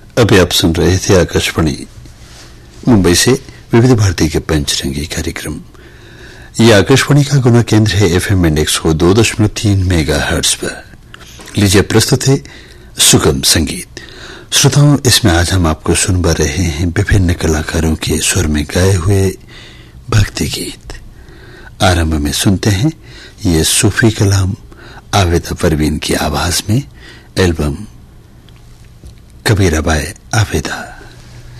अभी आप सुन रहे थे आकाशवाणी मुंबई से विविध भारती के पंचरंगी कार्यक्रम। ये आकाशवाणी का गुना केंद्र है एफएम इंडेक्स को 2.3 मेगाहर्ट्ज पर। लीजिए प्रस्तुत है सुगम संगीत। श्रोताओं, इसमें आज हम आपको सुनवा रहे हैं विभिन्न कलाकारों के स्वर में गाए हुए भक्ति गीत। आरंभ में सुनते हैं ये सूफी कलाम आवेदा परवीन की आवाज में एल्बम कबीरा बाय आवेदा।